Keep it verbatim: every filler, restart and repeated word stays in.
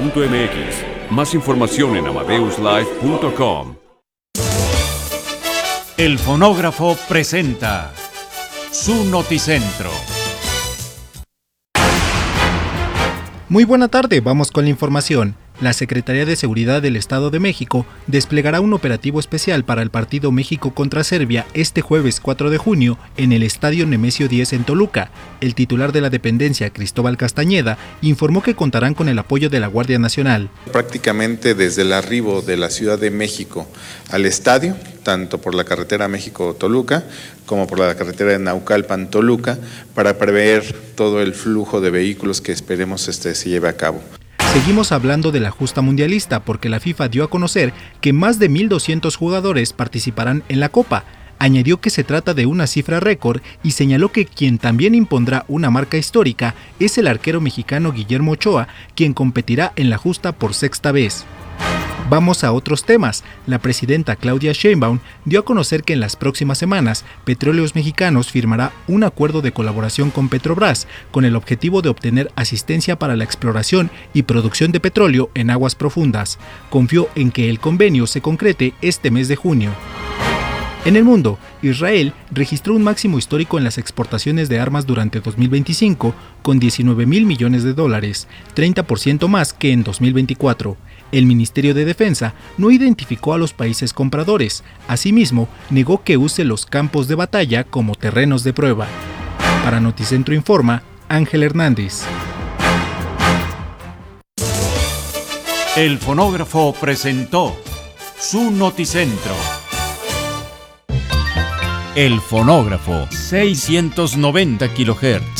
punto m x. Más información en amadeus live punto com. El Fonógrafo presenta su Noticentro. Muy buena tarde, vamos con la información. La Secretaría de Seguridad del Estado de México desplegará un operativo especial para el partido México contra Serbia este jueves cuatro de junio en el Estadio Nemesio diez en Toluca. El titular de la dependencia, Cristóbal Castañeda, informó que contarán con el apoyo de la Guardia Nacional. Prácticamente desde el arribo de la Ciudad de México al estadio, tanto por la carretera México-Toluca como por la carretera de Naucalpan-Toluca, para prever todo el flujo de vehículos que esperemos este se lleve a cabo. Seguimos hablando de la justa mundialista porque la FIFA dio a conocer que más de mil doscientos jugadores participarán en la Copa. Añadió que se trata de una cifra récord y señaló que quien también impondrá una marca histórica es el arquero mexicano Guillermo Ochoa, quien competirá en la justa por sexta vez. Vamos a otros temas. La presidenta Claudia Sheinbaum dio a conocer que en las próximas semanas Petróleos Mexicanos firmará un acuerdo de colaboración con Petrobras con el objetivo de obtener asistencia para la exploración y producción de petróleo en aguas profundas. Confió en que el convenio se concrete este mes de junio. En el mundo, Israel registró un máximo histórico en las exportaciones de armas durante dos mil veinticinco con diecinueve mil millones de dólares, treinta por ciento más que en dos mil veinticuatro. El Ministerio de Defensa no identificó a los países compradores. Asimismo, negó que use los campos de batalla como terrenos de prueba. Para Noticentro Informa, Ángel Hernández. El Fonógrafo presentó su Noticentro. El Fonógrafo, seiscientos noventa kilohertz.